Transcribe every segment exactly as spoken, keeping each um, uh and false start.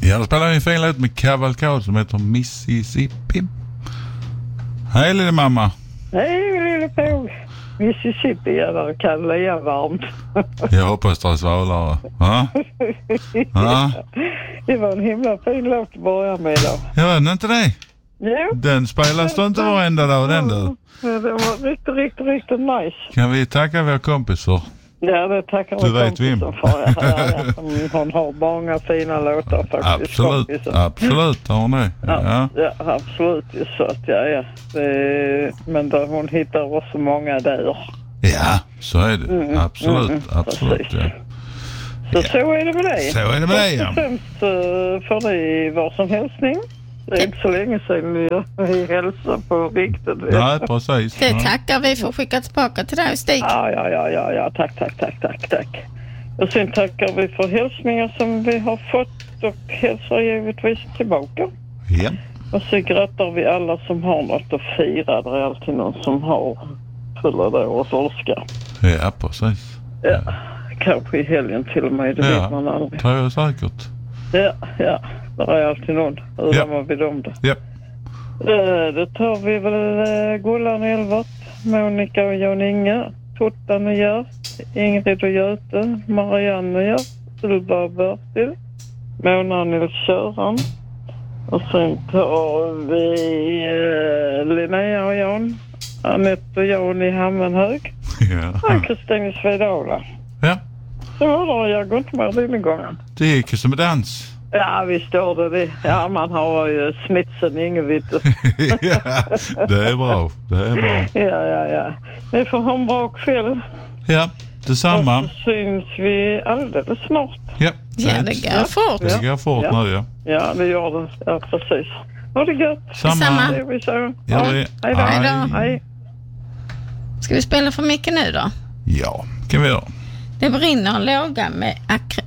Ja, då spelar vi en fin låt med Cavalcade som heter Mississippi. Hej lille mamma. Hej lille Påg. Mississippi är där kan lea varmt. Jag hoppas det är svalare. Ja? Ja? Det var en himla fin låt att börja med då. Jag vet inte det. Jo. Den spelas då inte varenda dag, den du. Ja, det var riktigt, riktigt, riktigt nice. Kan vi tacka vår kompis för? Ja, det tackar du vet vem. För. Ja, ja, hon har många fina låtar faktiskt. Absolut, kompisen. absolut har hon det. Ja, ja. ja absolut. Så att, ja, ja. Det, men då, hon hittar också många där. Ja, så är det. Mm, absolut, mm, absolut. Ja. Så, ja. så är det med dig. Så är det med dig, ja. Främst uh, för dig var som hälsning. Det är inte så länge sedan vi, vi hälsar på riktigt. Nej, precis. Det tackar vi för att skicka tillbaka till dig, Stig. Ja, ja, ja, ja, ja. Tack, tack, tack, tack, tack. Och sen tackar vi för hälsningar som vi har fått och hälsar givetvis tillbaka. Ja. Och så grattar vi alla som har något att fira. Det är alltid någon som har fyller år och förskar. Ja, precis. Ja, kanske i helgen till och med. Det ja, vet man aldrig. tror jag säkert. Ja, ja. Det är alltid någon. Hur ja. man vid om det. Ja. Uh, det tar vi väl uh, Gullan Elvart, Monica och Jan Inge, Tottan och Gert, Ingrid och Göte, Marianne och Gert, Sylva och Bertil, Mona Nils Köran. Och sen tar vi uh, Linnea och Jan, Anette och Jan i Hammenhög. Ja. Och Kristin i Svedala. Ja. Så var det, jag går inte med den gången. Det gick ju som en dans. Ja, visst står det det. Ja, man har ju smitsen ingen vitt. Ja, det är bra. Det är bra. Ja, ja, ja. Ni får ha en bra kväll. Ja, detsamma. Och så syns vi alldeles snart. Ja, ja det går ja. fort. Det går fort ja. nu, ja. Ja, det gör det. Ja, precis. Ha det gött. Samma. Det är vi så. Ja, det. Hej då. Hej då. Hej. Ska vi spela för mycket nu då? Ja, kan vi göra. Det brinner en låga med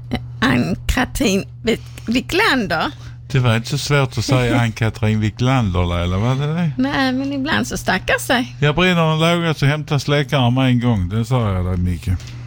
Ann-Katrin Wiklander. Det var inte så svårt att säga Ann-Katrin Wiklander, eller vad är det? Nej, men ibland så stackar sig. Jag brinner en låga så hämtar släckaren med en gång. Det sa jag dig, Micke.